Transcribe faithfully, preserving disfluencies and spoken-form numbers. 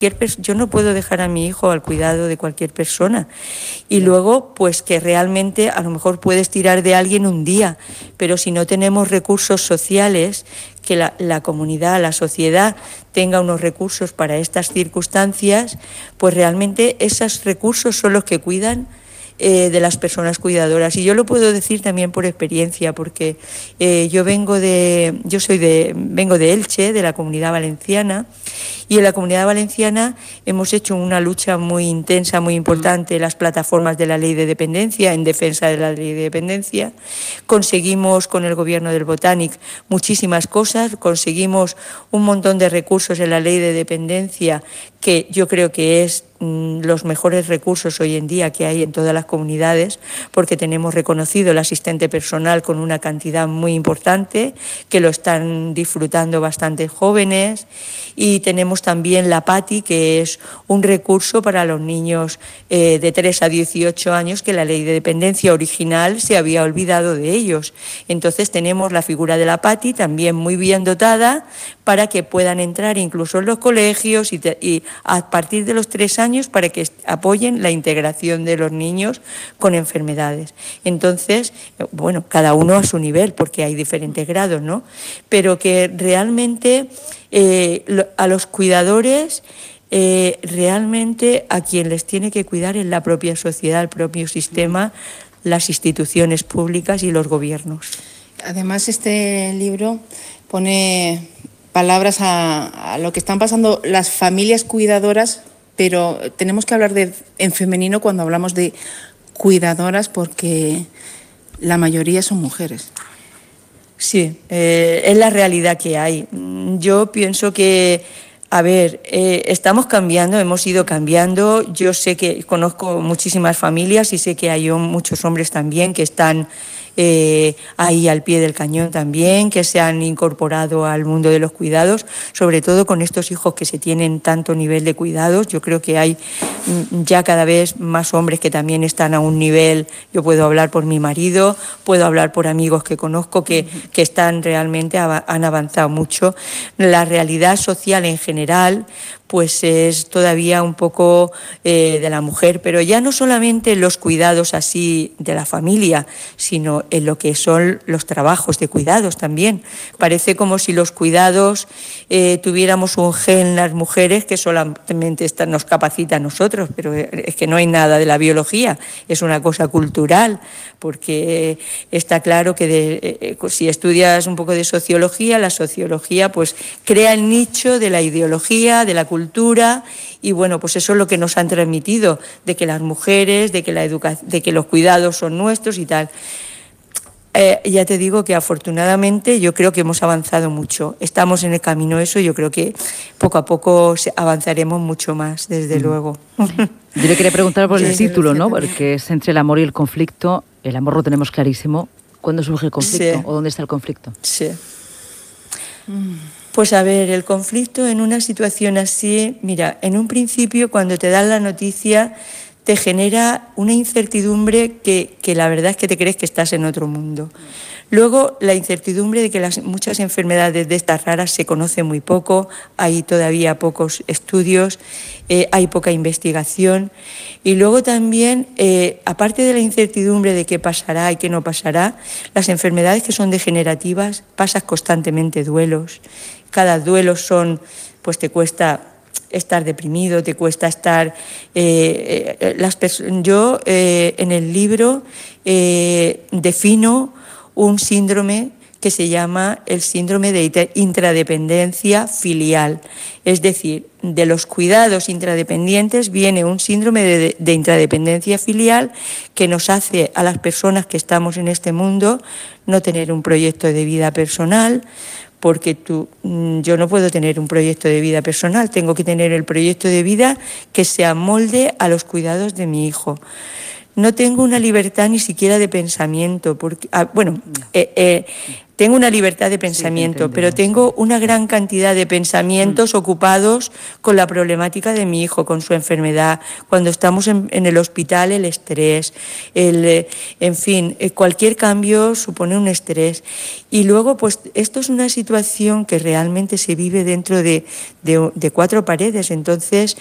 Yo no puedo dejar a mi hijo al cuidado de cualquier persona. Y luego, pues que realmente a lo mejor puedes tirar de alguien un día, pero si no tenemos recursos sociales, que la, la comunidad, la sociedad tenga unos recursos para estas circunstancias, pues realmente esos recursos son los que cuidan Eh, de las personas cuidadoras. Y yo lo puedo decir también por experiencia, porque eh, yo vengo de, yo soy de, vengo de Elche, de la Comunidad Valenciana, y en la Comunidad Valenciana hemos hecho una lucha muy intensa, muy importante, las plataformas de la Ley de Dependencia, en defensa de la Ley de Dependencia. Conseguimos con el gobierno del Botanic muchísimas cosas, conseguimos un montón de recursos en la Ley de Dependencia, que yo creo que es los mejores recursos hoy en día que hay en todas las comunidades, porque tenemos reconocido el asistente personal con una cantidad muy importante, que lo están disfrutando bastantes jóvenes, y tenemos también la PATI, que es un recurso para los niños eh, de tres a dieciocho años, que la Ley de Dependencia original se había olvidado de ellos. Entonces tenemos la figura de la PATI también muy bien dotada para que puedan entrar incluso en los colegios y, te, y a partir de los tres años para que apoyen la integración de los niños con enfermedades. Entonces, bueno, cada uno a su nivel, porque hay diferentes grados, ¿no? Pero que realmente eh, a los cuidadores, eh, realmente a quien les tiene que cuidar es la propia sociedad, el propio sistema, las instituciones públicas y los gobiernos. Además, este libro pone palabras a, a lo que están pasando las familias cuidadoras, pero tenemos que hablar de, en femenino cuando hablamos de cuidadoras, porque la mayoría son mujeres. Sí, eh, es la realidad que hay. Yo pienso que, a ver, eh, estamos cambiando, hemos ido cambiando. Yo sé que conozco muchísimas familias y sé que hay muchos hombres también que están Eh, ahí al pie del cañón también, que se han incorporado al mundo de los cuidados, sobre todo con estos hijos que se tienen tanto nivel de cuidados. Yo creo que hay ya cada vez más hombres que también están a un nivel, yo puedo hablar por mi marido, puedo hablar por amigos que conozco que, que están realmente, han avanzado mucho. La realidad social en general pues es todavía un poco eh, de la mujer, pero ya no solamente los cuidados así de la familia, sino en lo que son los trabajos de cuidados también. Parece como si los cuidados eh, tuviéramos un gen las mujeres que solamente está, nos capacita a nosotros, pero es que no hay nada de la biología, es una cosa cultural, porque está claro que de, eh, si estudias un poco de sociología, la sociología pues crea el nicho de la ideología, de la cultura, cultura, y bueno, pues eso es lo que nos han transmitido, de que las mujeres, de que la educación, de que los cuidados son nuestros y tal. Eh, ya te digo que afortunadamente yo creo que hemos avanzado mucho, estamos en el camino eso, yo creo que poco a poco avanzaremos mucho más, desde mm. luego. Yo le quería preguntar por el sí, título, ¿no? Porque es entre el amor y el conflicto. El amor lo tenemos clarísimo. ¿Cuándo surge el conflicto? Sí. ¿O dónde está el conflicto? Sí. Mm. Pues a ver, el conflicto en una situación así, mira, en un principio cuando te dan la noticia te genera una incertidumbre que, que la verdad es que te crees que estás en otro mundo. Luego, la incertidumbre de que las, muchas enfermedades de estas raras se conocen muy poco, hay todavía pocos estudios, eh, hay poca investigación. Y luego también, eh, aparte de la incertidumbre de qué pasará y qué no pasará, las enfermedades que son degenerativas pasas constantemente duelos. Cada duelo son, pues te cuesta estar deprimido, te cuesta estar... Eh, eh, las yo eh, en el libro eh, defino un síndrome que se llama el síndrome de intradependencia filial. Es decir, de los cuidados intradependientes viene un síndrome de, de intradependencia filial que nos hace a las personas que estamos en este mundo no tener un proyecto de vida personal, porque tú, yo no puedo tener un proyecto de vida personal, tengo que tener el proyecto de vida que se amolde a los cuidados de mi hijo. no tengo una libertad ni siquiera de pensamiento, porque, ah, bueno, eh, eh, tengo una libertad de pensamiento, sí, pero tengo una gran cantidad de pensamientos mm. ocupados con la problemática de mi hijo, con su enfermedad, cuando estamos en, en el hospital, el estrés, el, eh, en fin, eh, cualquier cambio supone un estrés. Y luego, pues, esto es una situación que realmente se vive dentro de, de, de cuatro paredes, entonces